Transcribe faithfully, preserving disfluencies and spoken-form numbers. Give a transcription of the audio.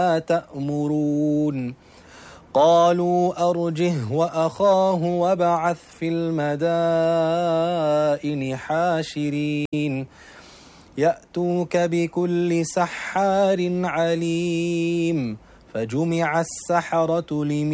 تأمرون قالوا أرجه وأخاه وابعث في المدائن حاشرين يأتوك بكل سحار عليم فجمع السحرة لميقات